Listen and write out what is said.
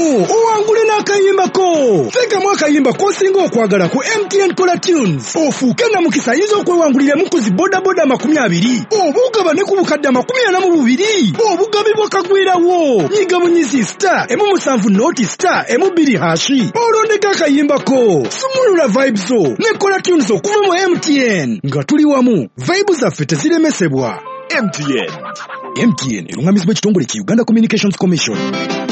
owangule n'akayimbako. Teekamu akayimba k'osinga okwagala ku MTN Color Tunes. Ofuuke na mukisa ayinza okwewanguliramu ku zi bodaboda 20 oba ogabane ku bukadde 42 obugabibwa kagwirawo. Nyiga bunyizi star emu 7 noti star emu 2 hashi olondeka akayimbako. Sumulula vibes zo ne Color Tunes okuva mu MTN nga tuli wamu. Vibes zaffe teziremesebwa. MTN erungamizibwa ekitongole ki Uganda Communications Commission.